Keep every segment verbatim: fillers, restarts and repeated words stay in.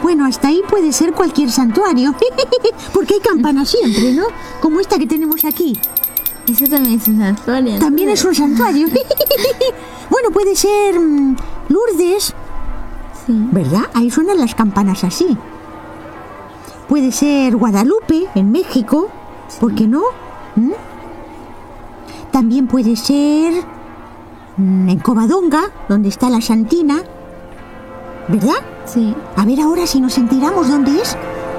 Bueno, hasta ahí puede ser cualquier santuario, porque hay campanas siempre, ¿no? Como esta que tenemos aquí. Eso también es un santuario. También es un santuario. Bueno, puede ser um, Lourdes. Sí. ¿Verdad? Ahí suenan las campanas así. Puede ser Guadalupe, en México. Sí. ¿Por qué no? ¿Mm? También puede ser mm, en Covadonga, donde está la Santina. ¿Verdad? Sí. A ver ahora si nos enteramos dónde es.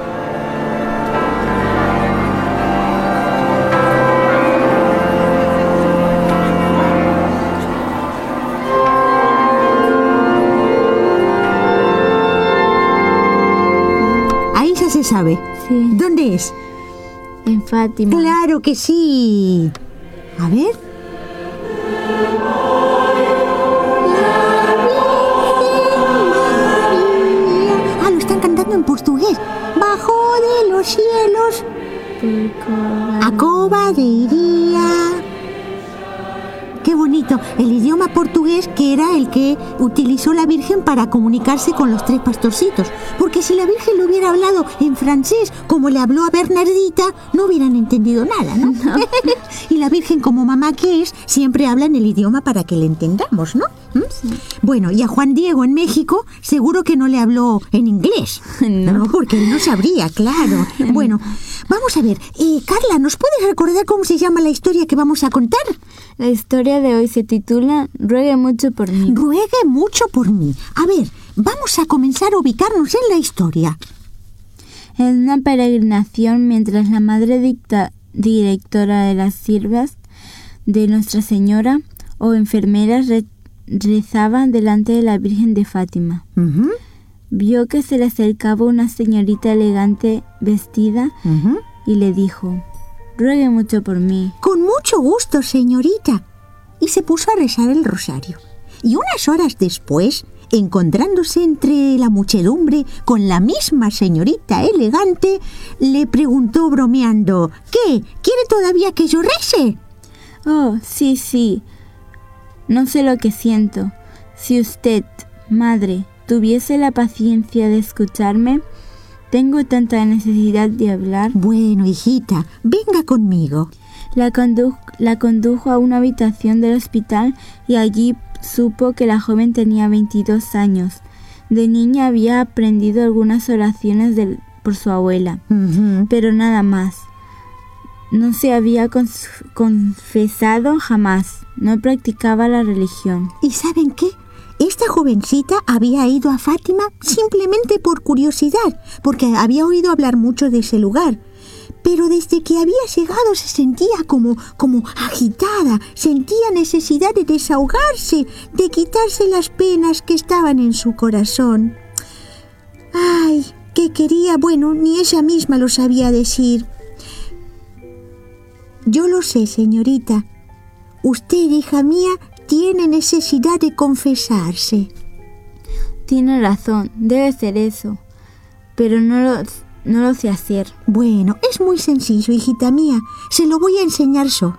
Ahí ya se sabe. Sí. ¿Dónde es? En Fátima. Claro que sí. A ver. Ah, lo están cantando en portugués. Bajo de los cielos, a cova de iría. Qué bonito. El idioma portugués que era el que utilizó la Virgen para comunicarse con los tres pastorcitos. Porque si la Virgen le hubiera hablado en francés, como le habló a Bernardita, no hubieran entendido nada, ¿no? No. Y la Virgen, como mamá que es, siempre habla en el idioma para que le entendamos, ¿no? ¿Mm? Sí. Bueno, y a Juan Diego en México seguro que no le habló en inglés. No. No, porque él no sabría, claro. Bueno, vamos a ver. Eh, Carla, ¿nos puedes recordar cómo se llama la historia que vamos a contar? La historia de hoy se titula Ruegue mucho por mí. Ruegue mucho por mí. A ver, vamos a comenzar a ubicarnos en la historia. En una peregrinación, mientras la madre dicta, directora de las siervas de Nuestra Señora o enfermeras re, rezaban delante de la Virgen de Fátima, Uh-huh, vio que se le acercaba una señorita elegante vestida uh-huh. y le dijo: ruegue mucho por mí. Con mucho gusto, señorita. Y se puso a rezar el rosario. Y unas horas después, encontrándose entre la muchedumbre con la misma señorita elegante, le preguntó bromeando: ¿Qué? ¿Quiere todavía que yo rece? Oh, sí, sí. No sé lo que siento. Si usted, madre, tuviese la paciencia de escucharme, tengo tanta necesidad de hablar. Bueno, hijita, venga conmigo. La, condu- la condujo a una habitación del hospital y allí supo que la joven tenía veintidós años. De niña había aprendido algunas oraciones del- por su abuela, Uh-huh. pero nada más. No se había cons- confesado jamás, no practicaba la religión. ¿Y saben qué? Esta jovencita había ido a Fátima simplemente por curiosidad, porque había oído hablar mucho de ese lugar. Pero desde que había llegado se sentía como, como agitada, sentía necesidad de desahogarse, de quitarse las penas que estaban en su corazón. Ay, que quería, bueno, ni ella misma lo sabía decir. Yo lo sé, señorita. Usted, hija mía, tiene necesidad de confesarse. Tiene razón, debe ser eso, pero no lo, no lo sé hacer. Bueno, es muy sencillo, hijita mía. Se lo voy a enseñar yo.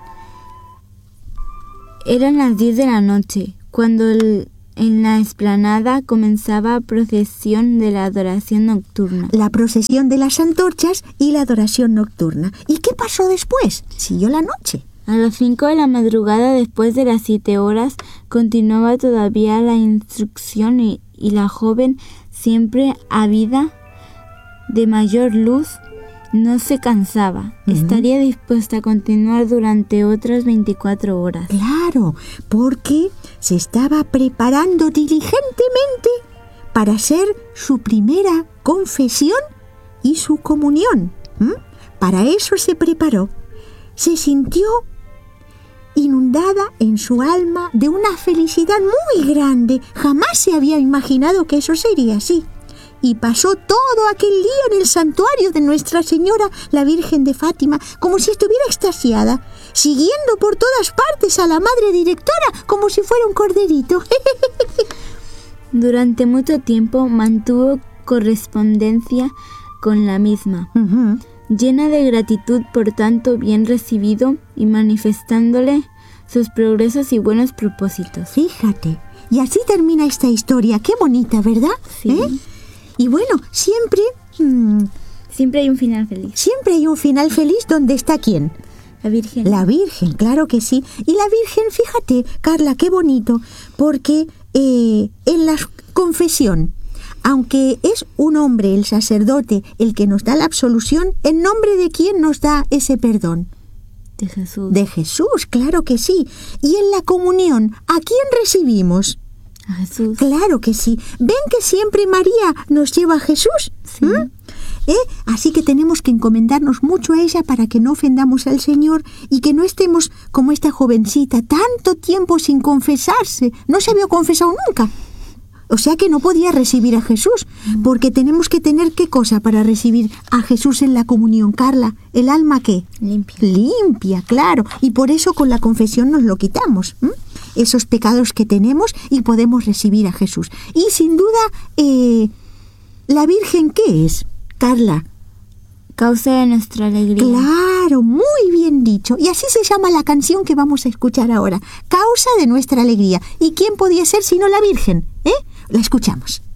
Eran las diez de la noche, cuando el- en la explanada comenzaba la procesión de la adoración nocturna. La procesión de las antorchas y la adoración nocturna. ¿Y qué pasó después? Siguió la noche. A las cinco de la madrugada, después de las siete horas, continuaba todavía la instrucción y, y la joven, siempre ávida de mayor luz, no se cansaba. Ujú. Estaría dispuesta a continuar durante otras veinticuatro horas. Claro, porque se estaba preparando diligentemente para hacer su primera confesión y su comunión. ¿Mm? Para eso se preparó. Se sintió inundada en su alma de una felicidad muy grande. Jamás se había imaginado que eso sería así. Y pasó todo aquel día en el santuario de Nuestra Señora, la Virgen de Fátima, como si estuviera extasiada, siguiendo por todas partes a la madre directora como si fuera un corderito. Durante mucho tiempo mantuvo correspondencia con la misma, Uh-huh. llena de gratitud por tanto bien recibido y manifestándole sus progresos y buenos propósitos. Fíjate, y así termina esta historia. Qué bonita, ¿verdad? Sí. ¿Eh? Y bueno, siempre, mmm, Siempre hay un final feliz. siempre hay un final feliz donde está ¿quién? La Virgen. La Virgen, claro que sí. Y la Virgen, fíjate, Carla, qué bonito, porque eh, en la confesión, aunque es un hombre, el sacerdote, el que nos da la absolución, ¿en nombre de quién nos da ese perdón? De Jesús. De Jesús, claro que sí. Y en la comunión, ¿a quién recibimos? A Jesús. Claro que sí. ¿Ven que siempre María nos lleva a Jesús? Sí. ¿Mm? ¿Eh? Así que tenemos que encomendarnos mucho a ella para que no ofendamos al Señor y que no estemos como esta jovencita, tanto tiempo sin confesarse. No se había confesado nunca. O sea que no podía recibir a Jesús, porque tenemos que tener ¿qué cosa para recibir a Jesús en la comunión, Carla? ¿El alma qué? Limpia. Limpia, claro. Y por eso con la confesión nos lo quitamos, ¿m? Esos pecados que tenemos y podemos recibir a Jesús. Y sin duda, eh, ¿la Virgen qué es, Carla? Causa de nuestra alegría. Claro, muy bien dicho. Y así se llama la canción que vamos a escuchar ahora. Causa de nuestra alegría. ¿Y quién podía ser sino la Virgen? ¿Eh? La escuchamos.